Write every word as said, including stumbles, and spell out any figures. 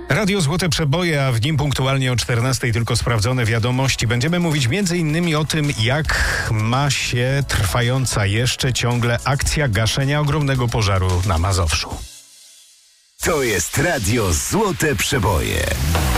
Radio Złote Przeboje, a w nim punktualnie o czternastej tylko sprawdzone wiadomości. Będziemy mówić między innymi o tym, jak ma się trwająca jeszcze ciągle akcja gaszenia ogromnego pożaru na Mazowszu. To jest Radio Złote Przeboje.